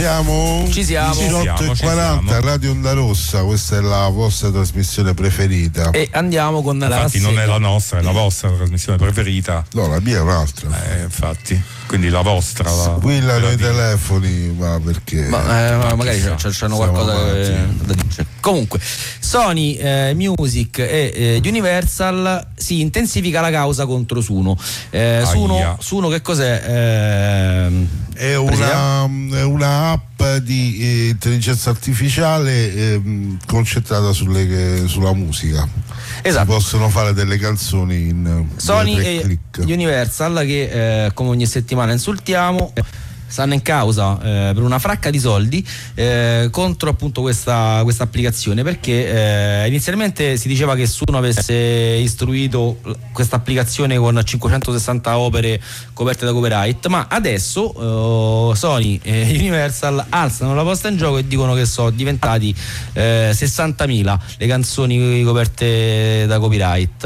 siamo? Ci siamo. 18:40, Radio Onda Rossa, questa è la vostra trasmissione preferita. E andiamo con la infatti rassegna. non è la nostra, è la vostra trasmissione preferita. No, la mia è un'altra. Infatti, quindi la vostra. Squillano i telefoni, ma perché? Magari c'hanno qualcosa da dire. Comunque, Sony Music e Universal si intensifica la causa contro Suno. Suno che cos'è? È una app di intelligenza artificiale concentrata sulla musica. Esatto. Si possono fare delle canzoni in Sony 2-3 e click. Universal che come ogni settimana insultiamo, stanno in causa per una fracca di soldi contro appunto questa applicazione, perché inizialmente si diceva che Suno avesse istruito questa applicazione con 560 opere coperte da copyright, ma adesso Sony e Universal alzano la posta in gioco e dicono che sono diventati 60.000 le canzoni coperte da copyright.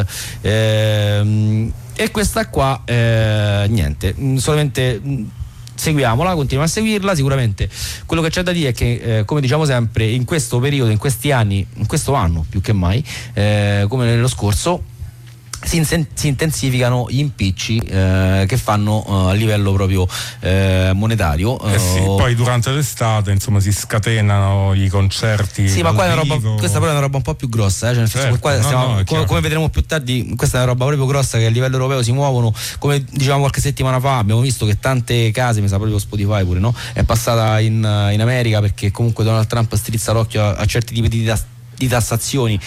E questa qua niente, solamente seguiamola, continuiamo a seguirla. Sicuramente quello che c'è da dire è che come diciamo sempre, in questo periodo, in questi anni, in questo anno più che mai, come nello scorso, si intensificano gli impicci che fanno a livello proprio monetario. Sì, poi durante l'estate insomma si scatenano i concerti. Sì, ma qua è una roba, questa però è una roba un po' più grossa, cioè nel senso che qua stiamo, come vedremo più tardi, questa è una roba proprio grossa che a livello europeo si muovono. Come dicevamo qualche settimana fa, abbiamo visto che tante case, mi sa proprio Spotify pure, no? È passata in America, perché comunque Donald Trump strizza l'occhio a certi tipi di tassazioni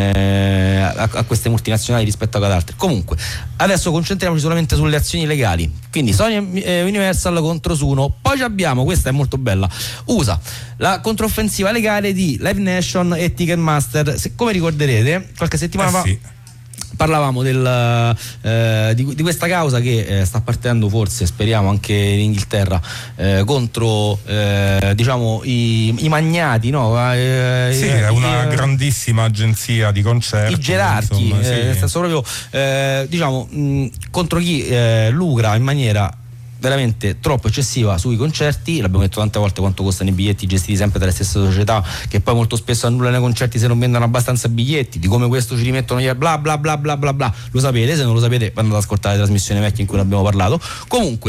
a queste multinazionali rispetto ad altre. Comunque adesso concentriamoci solamente sulle azioni legali, quindi Sony e Universal contro Suno. Poi abbiamo, questa è molto bella, USA, la controffensiva legale di Live Nation e Ticketmaster. Come ricorderete qualche settimana fa parlavamo di questa causa che sta partendo, forse speriamo anche in Inghilterra, contro diciamo i magnati, no? Sì, è una grandissima agenzia di concerti, i gerarchi, insomma, sì. nel senso proprio diciamo contro chi lucra in maniera veramente troppo eccessiva sui concerti. L'abbiamo detto tante volte quanto costano i biglietti gestiti sempre dalle stesse società, che poi molto spesso annullano i concerti se non vendono abbastanza biglietti, di come questo ci rimettono bla bla bla bla bla bla. Lo sapete, se non lo sapete andate ad ascoltare le trasmissioni vecchie in cui ne abbiamo parlato. Comunque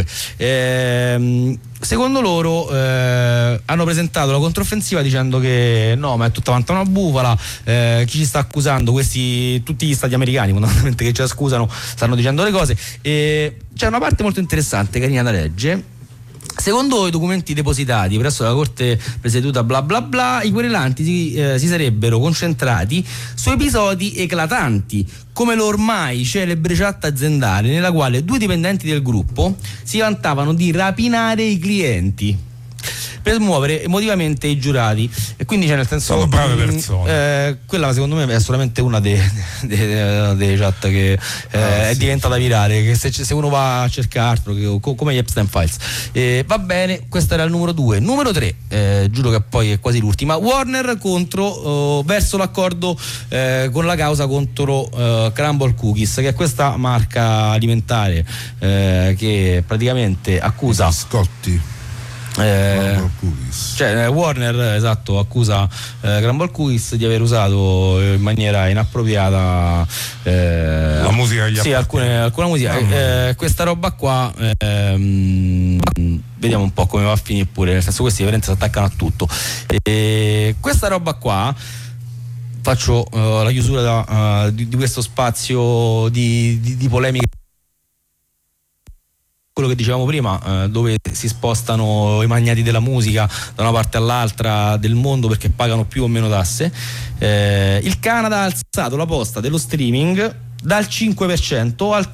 secondo loro hanno presentato la controffensiva dicendo che no, ma è tutta quanta una bufala, chi ci sta accusando, tutti gli stati americani fondamentalmente che ci accusano, stanno dicendo le cose. E c'è una parte molto interessante, carina da legge. Secondo i documenti depositati presso la corte presieduta bla bla bla, i querelanti si sarebbero concentrati su episodi eclatanti, come l'ormai celebre chat aziendale nella quale 2 dipendenti del gruppo si vantavano di rapinare i clienti per smuovere emotivamente i giurati. E quindi c'è, nel senso, sono brave persone. Quella secondo me è solamente una delle chat che è diventata virale, che se uno va a cercarlo, come gli Epstein Files. Va bene, questo era il numero 2. Numero 3, giuro che poi è quasi l'ultima, Warner verso l'accordo con la causa contro Crumble Cookies, che è questa marca alimentare che praticamente accusa Scotti. Cioè Warner, esatto, accusa Crumble Cookies di aver usato in maniera inappropriata la musica sì, alcuna musica. Questa roba qua vediamo un po' come va a finire pure, nel senso questi veramente si attaccano a tutto. Questa roba qua, faccio la chiusura di questo spazio di polemiche, quello che dicevamo prima, dove si spostano i magnati della musica da una parte all'altra del mondo perché pagano più o meno tasse. Il Canada ha alzato la posta dello streaming dal 5% al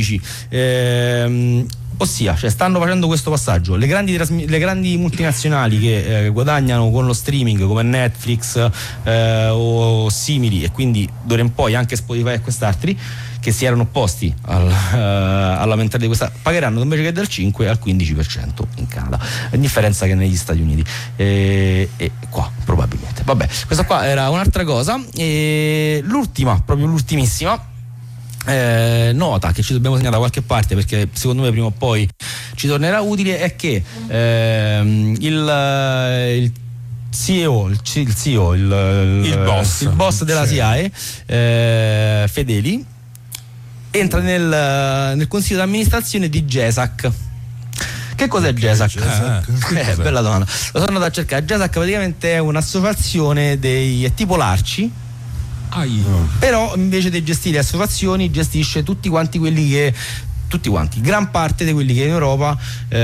15%, ossia, cioè, stanno facendo questo passaggio le grandi multinazionali che guadagnano con lo streaming, come Netflix o simili, e quindi d'ora in poi anche Spotify e quest'altri che si erano opposti alla mentalità di questa, pagheranno invece che dal 5 al 15% in Canada, a differenza che negli Stati Uniti e qua probabilmente. Vabbè, questa qua era un'altra cosa. E l'ultima, proprio l'ultimissima, nota che ci dobbiamo segnare da qualche parte, perché secondo me prima o poi ci tornerà utile, è che il boss della SIAE, Fedeli, entra nel consiglio d'amministrazione di GESAC. Che cos'è GESAC? Bella domanda. Lo sono andato a cercare. GESAC praticamente è un'associazione è tipo l'Arci, però invece di gestire associazioni gestisce gran parte di quelli che in Europa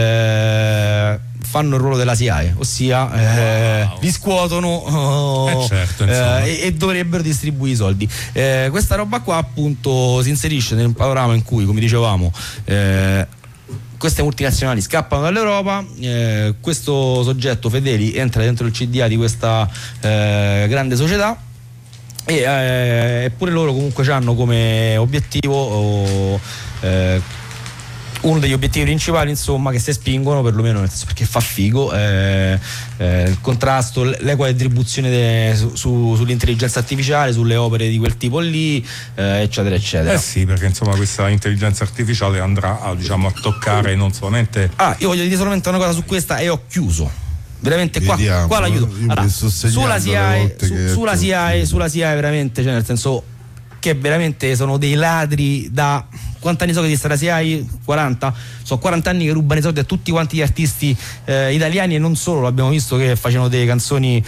fanno il ruolo della SIAE, ossia li scuotono e dovrebbero distribuire i soldi. Questa roba qua appunto si inserisce nel panorama in cui, come dicevamo, queste multinazionali scappano dall'Europa, questo soggetto Fedeli entra dentro il CDA di questa grande società, eppure loro comunque hanno come obiettivo uno degli obiettivi principali, insomma, che si spingono, perlomeno nel senso, perché fa figo, il contrasto, l'equa distribuzione sull'intelligenza artificiale, sulle opere di quel tipo lì, eccetera eccetera. Sì, perché insomma questa intelligenza artificiale andrà a toccare non solamente... Io voglio dire solamente una cosa su questa e ho chiuso. Veramente qua l'aiuto. Allora, sulla SIAE veramente, cioè nel senso che veramente sono dei ladri da... Quanti anni so che esiste la SIAE? 40? Sono 40 anni che rubano i soldi a tutti quanti gli artisti italiani, e non solo, l'abbiamo visto che facevano delle canzoni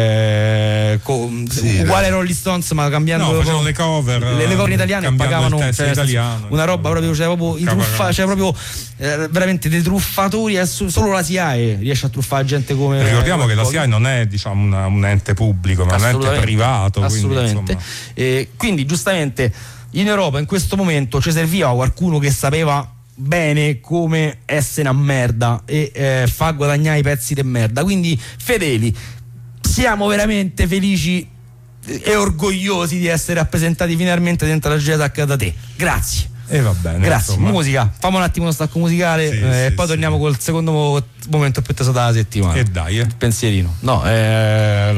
uguali ai Rolling Stones, ma cambiando facevano le cover italiane, pagavano una roba proprio, proprio veramente dei truffatori. Solo la SIAE riesce a truffare gente come... Ricordiamo che la SIAE non è, diciamo, un ente pubblico, ma un ente privato. Assolutamente. Quindi giustamente in Europa in questo momento ci serviva qualcuno che sapeva bene come essere una merda e fa guadagnare i pezzi di merda. Quindi Fedeli, siamo veramente felici e orgogliosi di essere rappresentati finalmente dentro la GESAC da te. Grazie. Va bene, grazie. Insomma. Musica, fammi un attimo uno stacco musicale, e poi torniamo col secondo momento più teso della settimana. E dai, pensierino.